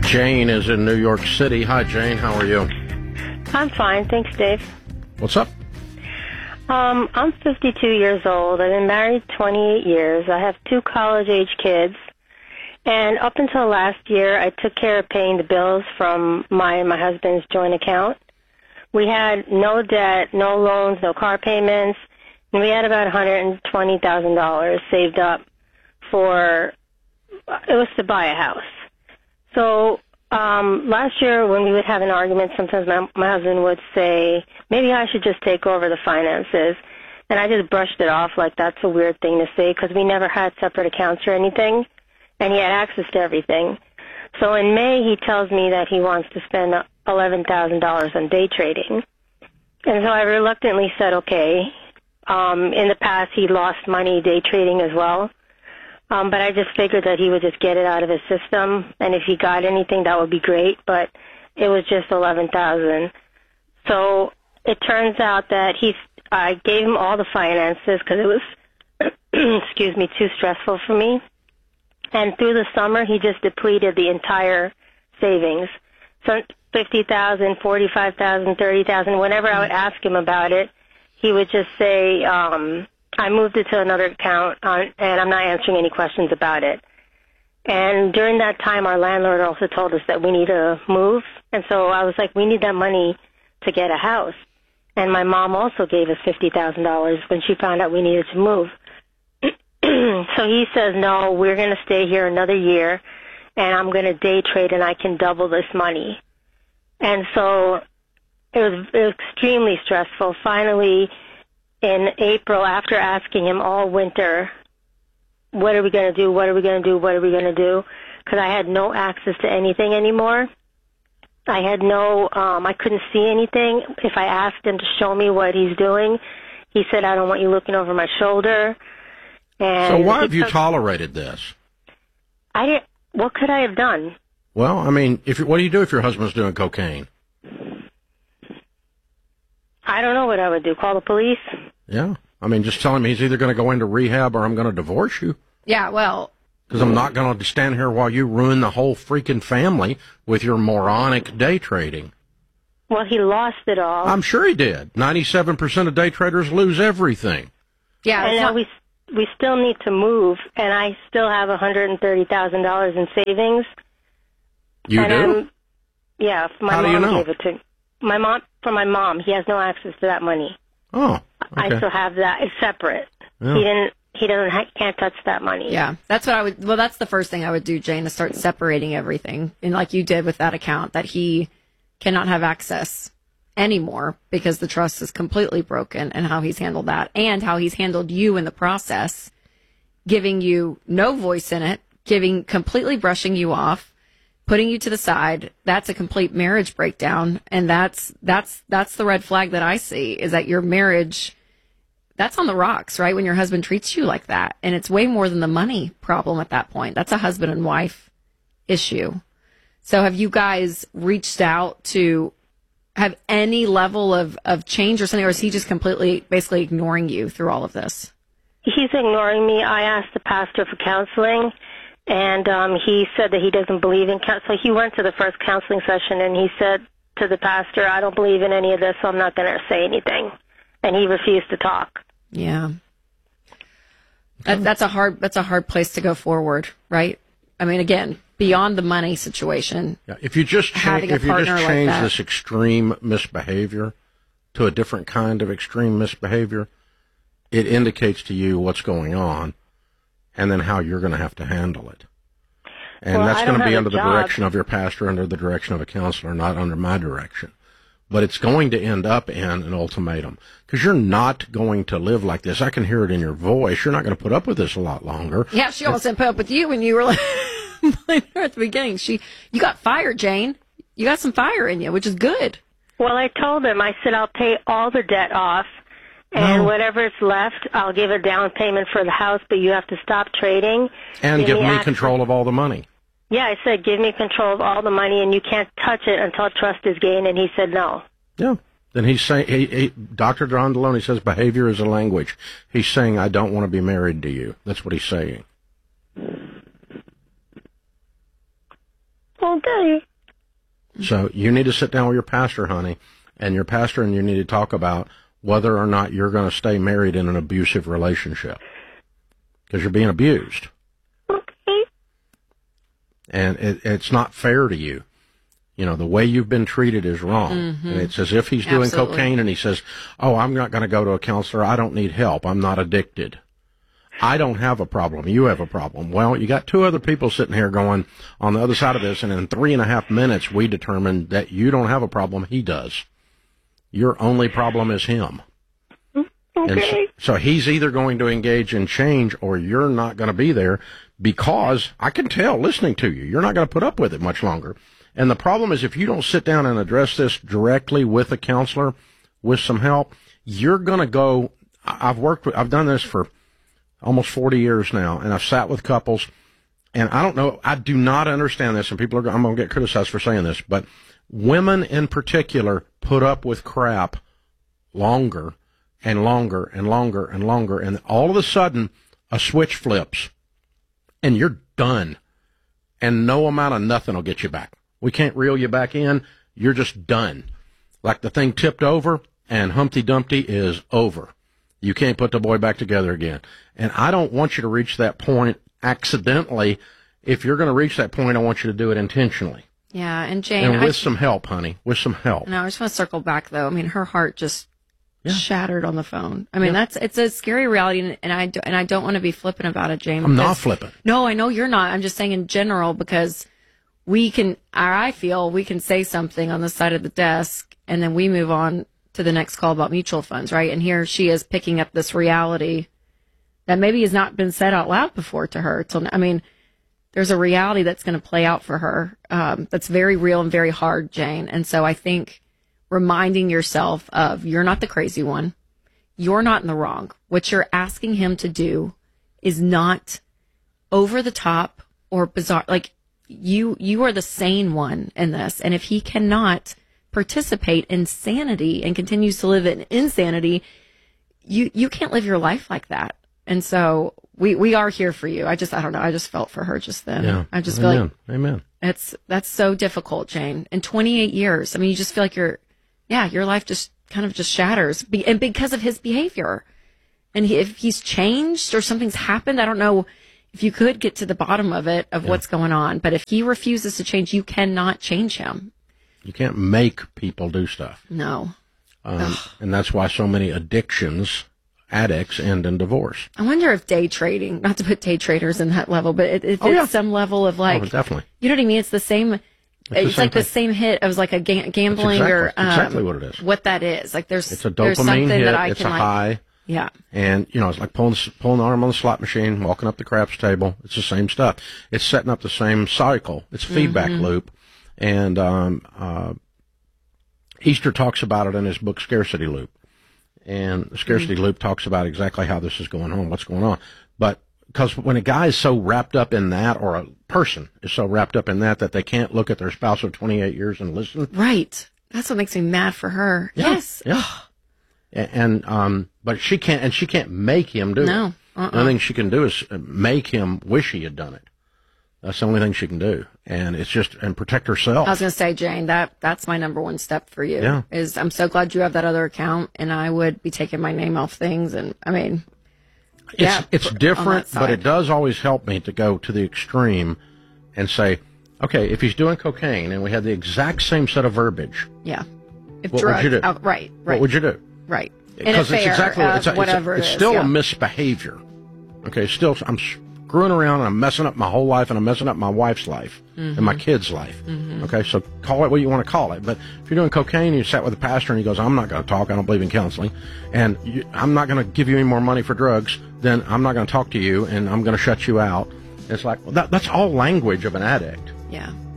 Jane is in New York City. Hi, Jane. How are you? I'm fine. Thanks, Dave. What's up? I'm 52 years old. I've been married 28 years. I have 2 college-age kids. And up until last year, I took care of paying the bills from my husband's joint account. We had no debt, no loans, no car payments, and we had about $120,000 saved up it was to buy a house. So last year when we would have an argument, sometimes my husband would say, maybe I should just take over the finances. And I just brushed it off like that's a weird thing to say because we never had separate accounts or anything, and he had access to everything. So in May, he tells me that he wants to spend $11,000 on day trading. And so I reluctantly said, okay. In the past, he lost money day trading as well. But I just figured that he would just get it out of his system, and if he got anything, that would be great. But it was just $11,000. So it turns out that I gave him all the finances because it was, too stressful for me. And through the summer, he just depleted the entire savings. So $50,000, $45,000, $30,000. Whenever I would ask him about it, he would just say, I moved it to another account, and I'm not answering any questions about it. And during that time, our landlord also told us that we need to move. And so I was like, we need that money to get a house. And my mom also gave us $50,000 when she found out we needed to move. So he says, no, we're going to stay here another year, and I'm going to day trade, and I can double this money. And so it was extremely stressful. Finally, in April, after asking him all winter, what are we going to do, what are we going to do, what are we going to do, because I had no access to anything anymore. I couldn't see anything. If I asked him to show me what he's doing, he said, I don't want you looking over my shoulder. And so why have you tolerated this? What could I have done? Well, I mean, what do you do if your husband's doing cocaine? I don't know what I would do. Call the police? Yeah. I mean, just tell him he's either going to go into rehab or I'm going to divorce you. Yeah, well. Because I'm not going to stand here while you ruin the whole freaking family with your moronic day trading. Well, he lost it all. I'm sure he did. 97% of day traders lose everything. Yeah. And now we still need to move, and I still have $130,000 in savings. You do? Yeah, my How mom do you know? gave it to me. From my mom. He has no access to that money. Oh, okay. I still have that. It's separate. Yeah. Can't touch that money. Yeah, that's what I would. Well, that's the first thing I would do, Jane, to start separating everything, and like you did with that account, that he cannot have access anymore because the trust is completely broken, and how he's handled that, and how he's handled you in the process, giving you no voice in it, completely brushing you off, putting you to the side. That's a complete marriage breakdown, and that's the red flag that I see, is that your marriage, that's on the rocks, right? When your husband treats you like that. And it's way more than the money problem at that point. That's a husband and wife issue. So have you guys reached out to have any level of change or something, or is he just completely, basically ignoring you through all of this? He's ignoring me. I asked the pastor for counseling, and he said that he doesn't believe in counseling. So he went to the first counseling session, and he said to the pastor, I don't believe in any of this, so I'm not going to say anything. And he refused to talk. Yeah. That's a hard place to go forward, right? I mean, again, beyond the money situation. Yeah, if you just change like this extreme misbehavior to a different kind of extreme misbehavior, it indicates to you what's going on and then how you're going to have to handle it. And that's going to be under the direction of your pastor, under the direction of a counselor, not under my direction. But it's going to end up in an ultimatum, because you're not going to live like this. I can hear it in your voice. You're not going to put up with this a lot longer. Yeah, she almost didn't put up with you when you were like at the beginning. You got fire, Jane. You got some fire in you, which is good. Well, I told him, I said, I'll pay all the debt off, and whatever's left, I'll give a down payment for the house, but you have to stop trading. And give me control of all the money. Yeah, I said, give me control of all the money, and you can't touch it until trust is gained, and he said no. Yeah. Then he's saying, Dr. Don Deloney says behavior is a language. He's saying, I don't want to be married to you. That's what he's saying. Well, Okay. So you need to sit down with your pastor, honey, and your pastor and you need to talk about whether or not you're going to stay married in an abusive relationship. Because you're being abused. Okay. And it's not fair to you. You know, the way you've been treated is wrong. Mm-hmm. And it's as if he's doing Absolutely. cocaine and he says, oh, I'm not going to go to a counselor. I don't need help. I'm not addicted. I don't have a problem. You have a problem. Well, you got two other people sitting here going on the other side of this, and in 3.5 minutes, we determined that you don't have a problem. He does. Your only problem is him. Okay. And so he's either going to engage in change or you're not going to be there, because I can tell listening to you, you're not going to put up with it much longer. And the problem is, if you don't sit down and address this directly with a counselor, with some help, you're going to go. I've done this for almost 40 years now, and I've sat with couples, and I don't know, I do not understand this, and I'm going to get criticized for saying this, but women in particular put up with crap longer and longer and longer and longer, and all of a sudden, a switch flips, and you're done, and no amount of nothing will get you back. We can't reel you back in. You're just done. Like the thing tipped over, and Humpty Dumpty is over. You can't put the boy back together again. And I don't want you to reach that point accidentally. If you're going to reach that point, I want you to do it intentionally. Yeah, and Jane... And with some help, honey. With some help. No, I just want to circle back, though. I mean, her heart just shattered on the phone. I mean, it's a scary reality, and I don't want to be flippant about it, Jane. I'm not flippant. No, I know you're not. I'm just saying in general, because I feel we can say something on the side of the desk, and then we move on to the next call about mutual funds, right? And here she is picking up this reality that maybe has not been said out loud before to her. I mean, there's a reality that's going to play out for her that's very real and very hard, Jane. And so I think reminding yourself of, you're not the crazy one. You're not in the wrong. What you're asking him to do is not over the top or bizarre. Like, you are the sane one in this. And if he cannot participate in sanity and continues to live in insanity, you can't live your life like that. And so we are here for you. I don't know. I just felt for her just then. Yeah. I just feel like Amen. that's so difficult, Jane. In 28 years, I mean, you just feel like your life just kind of just shatters, and because of his behavior. And if he's changed or something's happened, I don't know if you could get to the bottom of it, of what's going on. But if he refuses to change, you cannot change him. You can't make people do stuff. No. And that's why so many addicts end in divorce. I wonder if day trading, not to put day traders in that level, but it's some level of like, definitely. You know what I mean? It's the same. It's like the same hit. It was like a gambling or exactly what it is. What that is. Like it's a dopamine hit. It's a high. Yeah. And, it's like pulling the arm on the slot machine, walking up the craps table. It's the same stuff. It's setting up the same cycle. It's a feedback loop. And Easter talks about it in his book, Scarcity Loop. And the Scarcity Loop talks about exactly how this is going on, what's going on. But because when a guy is so wrapped up in that, or a person is so wrapped up in that they can't look at their spouse of 28 years and listen. Right. That's what makes me mad for her. Yeah. Yes. Yeah. And but she can't make him do it. No. The only thing she can do is make him wish he had done it. That's the only thing she can do. And it's just, and protect herself. I was going to say, Jane, that's my number one step for you. Yeah. Is I'm so glad you have that other account, and I would be taking my name off things. And I mean, it's different, but it does always help me to go to the extreme and say, okay, if he's doing cocaine and we had the exact same set of verbiage. Yeah. If what would you do? Right. What would you do? Right. Because it's exactly it's still a misbehavior. Okay, still I'm screwing around and I'm messing up my whole life and I'm messing up my wife's life and my kid's life. Okay, so call it what you want to call it. But if you're doing cocaine and you sat with a pastor and he goes, I'm not going to talk, I don't believe in counseling, and I'm not going to give you any more money for drugs, then I'm not going to talk to you and I'm going to shut you out. It's like, well, that's all language of an addict. Yeah.